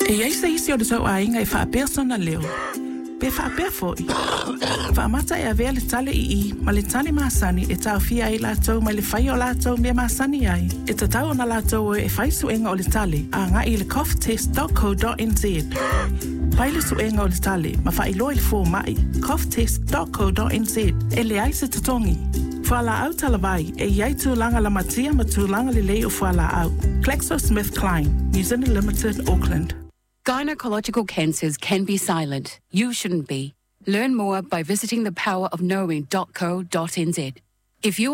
E ai se isi o le tau ainga e whaapea sona leo. Pe whaapea foi. Whaamata e avea le tale I, ma le tale maasani e tau fia ai lātou ma le whai o lātou mea maasani ai. E tatau ona lātou e whai suenga o le tale a ngā I le coughtest.co.nz. Pai le suenga o le tale ma whai loa le fō mai coughtest.co.nz e le ai se tatongi. Whala au talavai e iai tūlanga la matia ma tūlanga le lei o whala au. GlaxoSmithKline, New Zealand Limited, Auckland. Gynecological cancers can be silent. You shouldn't be. Learn more by visiting thepowerofknowing.co.nz. If you